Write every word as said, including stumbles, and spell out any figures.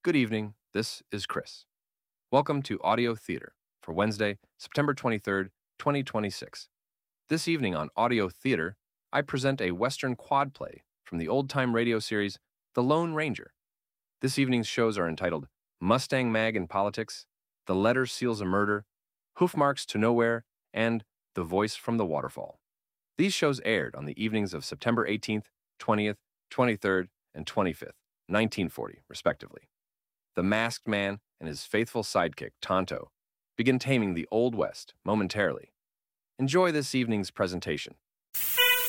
Good evening. This is Chris. Welcome to Audio Theater for Wednesday, September twenty-third, twenty twenty-six. This evening on Audio Theater, I present a Western quad play from the old-time radio series The Lone Ranger. This evening's shows are entitled Mustang Mag in Politics, The Letter Seals a Murder, Hoofmarks to Nowhere, and The Voice from the Waterfall. These shows aired on the evenings of September eighteenth, twentieth, twenty-third, and twenty-fifth, nineteen forty, respectively. The masked man and his faithful sidekick, Tonto, begin taming the Old West momentarily. Enjoy this evening's presentation.